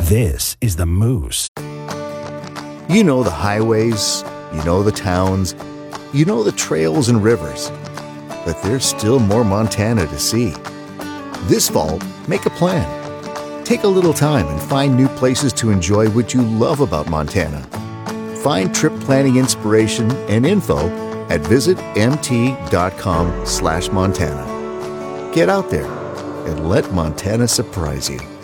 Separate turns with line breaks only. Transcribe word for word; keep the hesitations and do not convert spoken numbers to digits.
This is the Moose.
You know the highways, you know the towns, you know the trails and rivers. But there's still more Montana to see. This fall, make a plan. Take a little time and find new places to enjoy what you love about Montana. Find trip planning inspiration and info at visitmt.com slash Montana. Get out there and let Montana surprise you.